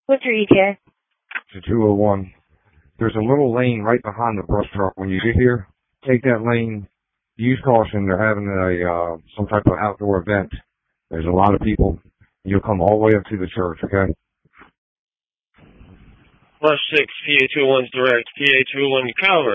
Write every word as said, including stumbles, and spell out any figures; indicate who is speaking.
Speaker 1: What's your E T A?
Speaker 2: It's a two oh one. There's a little lane right behind the brush truck. When you get here, take that lane. Use caution. They're having a uh, some type of outdoor event. There's a lot of people. You'll come all the way up to the church, okay?
Speaker 3: Plus six, P A two oh one's direct. P A two oh one, Calvert.